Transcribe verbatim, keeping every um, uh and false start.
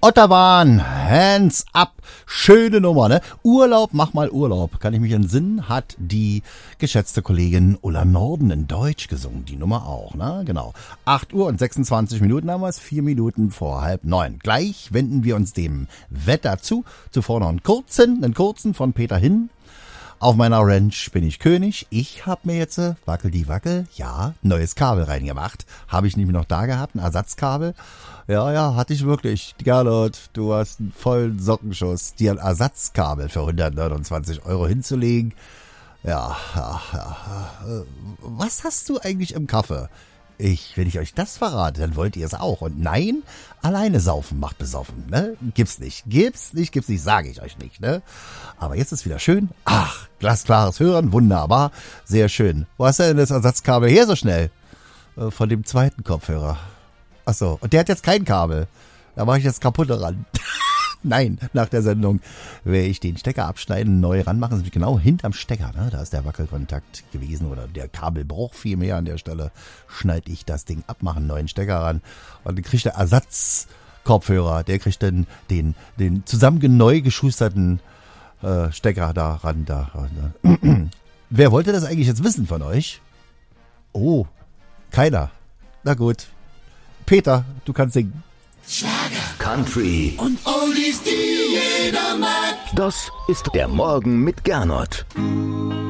Otterwahn, Hands Up, schöne Nummer, ne? Urlaub, mach mal Urlaub, kann ich mich entsinnen, hat die geschätzte Kollegin Ulla Norden in Deutsch gesungen, die Nummer auch, ne? Genau. acht Uhr und sechsundzwanzig Minuten haben wir es, vier Minuten vor halb neun. Gleich wenden wir uns dem Wetter zu, zuvor noch einen kurzen, einen kurzen von Peter Hin. Auf meiner Ranch bin ich König. Ich hab mir jetzt, wackel die Wackel, ja, neues Kabel reingemacht. Habe ich nämlich noch da gehabt, ein Ersatzkabel. Ja, ja, hatte ich wirklich. Gerlot, du hast einen vollen Sockenschuss, dir ein Ersatzkabel für hundertneunundzwanzig Euro hinzulegen. Ja, ja, ja. Was hast du eigentlich im Kaffee? Ich, wenn ich euch das verrate, dann wollt ihr es auch. Und nein, alleine saufen macht besoffen, ne? Gibt's nicht, gibt's nicht, gibt's nicht, sage ich euch nicht, ne? Aber jetzt ist wieder schön. Ach, glasklares Hören, wunderbar, sehr schön. Wo hast du denn das Ersatzkabel her so schnell? Äh, von dem zweiten Kopfhörer. Ach so, und der hat jetzt kein Kabel. Da mache ich jetzt kaputt daran. Nein, nach der Sendung werde ich den Stecker abschneiden, neu ranmachen. Das ist genau hinterm Stecker, ne? Da ist der Wackelkontakt gewesen oder der Kabelbruch vielmehr an der Stelle. Schneide ich das Ding ab, mache einen neuen Stecker ran und dann kriegt der Ersatzkopfhörer, der kriegt dann den, den zusammen neu geschusterten äh, Stecker da ran. Da, da. Wer wollte das eigentlich jetzt wissen von euch? Oh, keiner. Na gut. Peter, du kannst singen. Schlager, Country und Oldies, die jeder mag. Das ist der Morgen mit Gernot.